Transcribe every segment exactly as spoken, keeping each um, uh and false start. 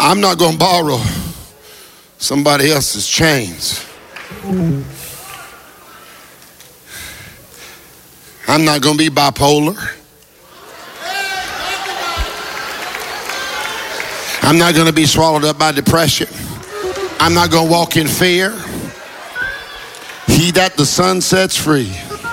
I'm not going to borrow somebody else's chains. I'm not going to be bipolar. I'm not going to be swallowed up by depression. I'm not going to walk in fear. He that the Son sets free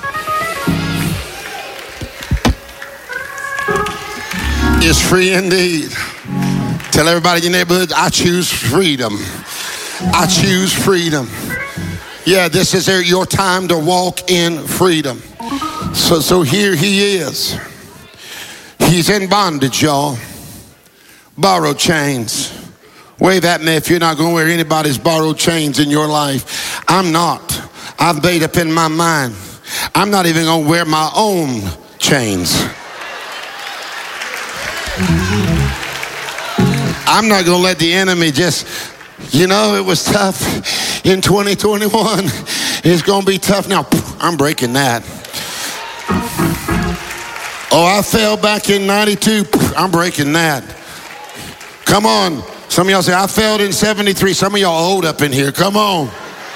is free indeed. Tell everybody in your neighborhood, I choose freedom. I choose freedom. Yeah, this is your time to walk in freedom. So, so here he is. He's in bondage, y'all. Borrowed chains. Wave at me if you're not going to wear anybody's borrowed chains in your life. I'm not. I've made up in my mind. I'm not even going to wear my own chains. I'm not going to let the enemy just, you know, it was tough in twenty twenty-one. It's going to be tough now. I'm breaking that. Oh, I fell back in ninety-two. I'm breaking that. Come on. Some of y'all say, I failed in seventy-three. Some of y'all old up in here. Come on.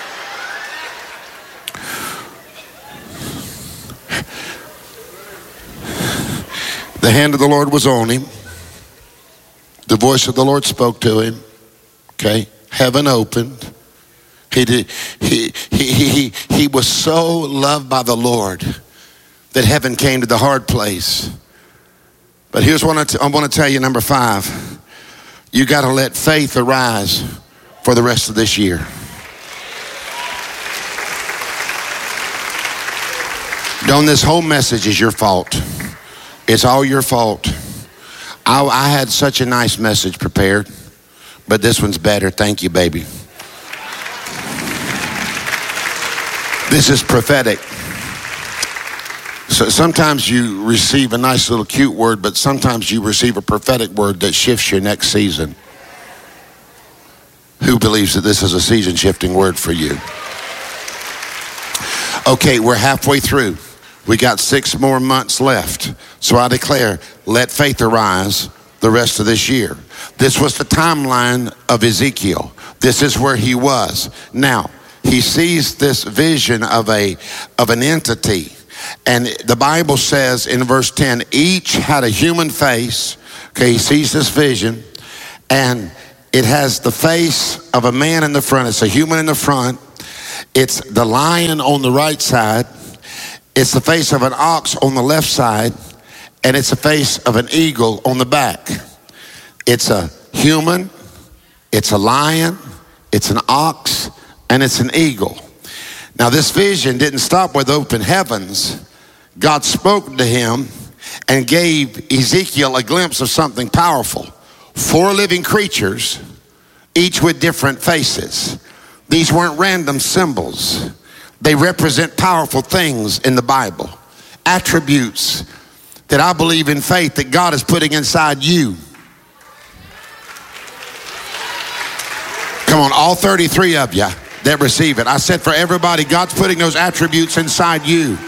The hand of the Lord was on him. The voice of the Lord spoke to him. Okay. Heaven opened. He did. He, he, he, he, he was so loved by the Lord that heaven came to the hard place. But here's what I, t- I want to tell you, number five. You got to let faith arise for the rest of this year. Don't this whole message is your fault. It's all your fault. I, I had such a nice message prepared, but this one's better. Thank you, baby. This is prophetic. So sometimes you receive a nice little cute word, but sometimes you receive a prophetic word that shifts your next season. Who believes that this is a season shifting word for you? Okay, we're halfway through. We got six more months left. So I declare, let faith arise the rest of this year. This was the timeline of Ezekiel. This is where he was. Now, he sees this vision of a of an entity. And the Bible says in verse ten, each had a human face. Okay, he sees this vision. And it has the face of a man in the front. It's a human in the front. It's the lion on the right side. It's the face of an ox on the left side. And it's the face of an eagle on the back. It's a human. It's a lion. It's an ox. And it's an eagle. Now this vision didn't stop with open heavens. God spoke to him and gave Ezekiel a glimpse of something powerful. Four living creatures, each with different faces. These weren't random symbols. They represent powerful things in the Bible. Attributes that I believe in faith that God is putting inside you. Come on, all thirty-three of you that receive it. I said for everybody, God's putting those attributes inside you.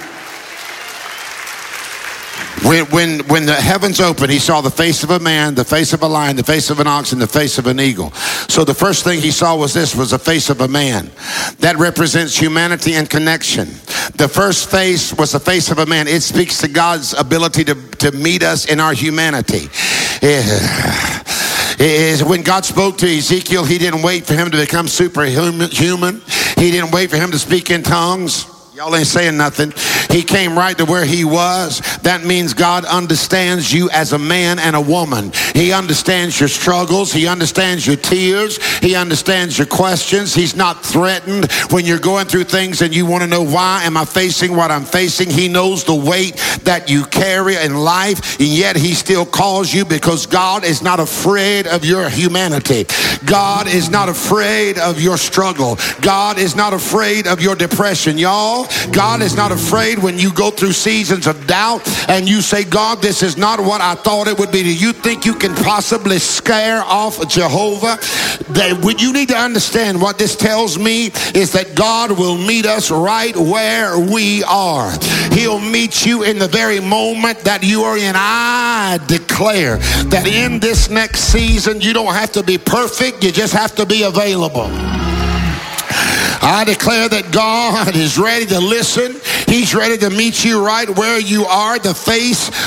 When, when, when the heavens opened, he saw the face of a man, the face of a lion, the face of an ox, and the face of an eagle. So the first thing he saw was this, was the face of a man. That represents humanity and connection. The first face was the face of a man. It speaks to God's ability to, to meet us in our humanity. Yeah. Is when God spoke to Ezekiel, he didn't wait for him to become superhuman. He didn't wait for him to speak in tongues. Y'all ain't saying nothing. He came right to where he was. That means God understands you as a man and a woman. He understands your struggles. He understands your tears. He understands your questions. He's not threatened when you're going through things and you want to know, why am I facing what I'm facing? He knows the weight that you carry in life, and yet he still calls you, because God is not afraid of your humanity. God is not afraid of your struggle. God is not afraid of your depression. Y'all, off. God is not afraid when you go through seasons of doubt and you say, God, this is not what I thought it would be. Do you think you can possibly scare off Jehovah? That what you need to understand, what this tells me is that God will meet us right where we are. He'll meet you in the very moment that you are in. I declare that in this next season, you don't have to be perfect. You just have to be available. I declare that God is ready to listen. He's ready to meet you right where you are. The face